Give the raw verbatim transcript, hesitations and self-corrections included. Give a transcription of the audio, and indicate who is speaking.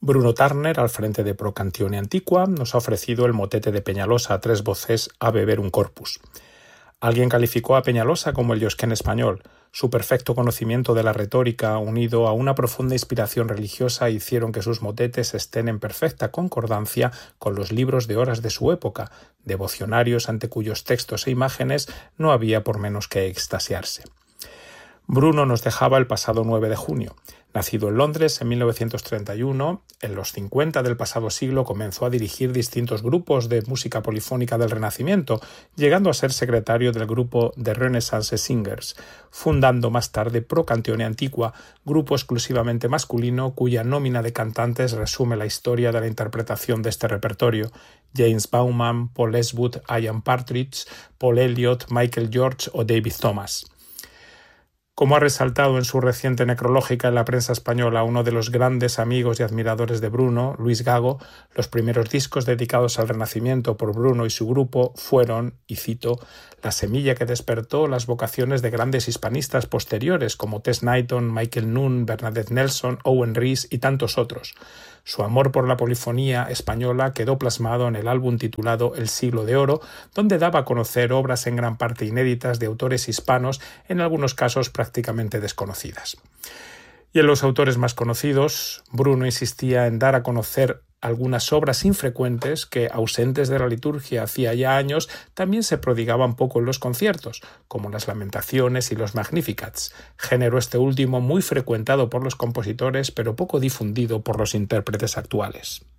Speaker 1: Bruno Turner, al frente de Pro Cantione Antiqua, nos ha ofrecido el motete de Peñalosa a tres voces A beber un corpus. Alguien calificó a Peñalosa como el Josquin español. Su perfecto conocimiento de la retórica, unido a una profunda inspiración religiosa, hicieron que sus motetes estén en perfecta concordancia con los libros de horas de su época, devocionarios ante cuyos textos e imágenes no había por menos que extasiarse. Bruno nos dejaba el pasado nueve de junio. Nacido en Londres en mil novecientos treinta y uno, en los cincuenta del pasado siglo comenzó a dirigir distintos grupos de música polifónica del Renacimiento, llegando a ser secretario del grupo The Renaissance Singers, fundando más tarde Pro Cantione Antiqua, grupo exclusivamente masculino cuya nómina de cantantes resume la historia de la interpretación de este repertorio: James Bauman, Paul Eastwood, Ian Partridge, Paul Elliott, Michael George o David Thomas. Como ha resaltado en su reciente necrológica en la prensa española uno de los grandes amigos y admiradores de Bruno, Luis Gago, los primeros discos dedicados al Renacimiento por Bruno y su grupo fueron, y cito, la semilla que despertó las vocaciones de grandes hispanistas posteriores como Tess Knighton, Michael Nunn, Bernadette Nelson, Owen Rees y tantos otros. Su amor por la polifonía española quedó plasmado en el álbum titulado El siglo de oro, donde daba a conocer obras en gran parte inéditas de autores hispanos, en algunos casos prácticamente desconocidas. Y en los autores más conocidos, Bruno insistía en dar a conocer algunas obras infrecuentes que, ausentes de la liturgia hacía ya años, también se prodigaban poco en los conciertos, como las Lamentaciones y los Magnificats, género este último muy frecuentado por los compositores pero poco difundido por los intérpretes actuales.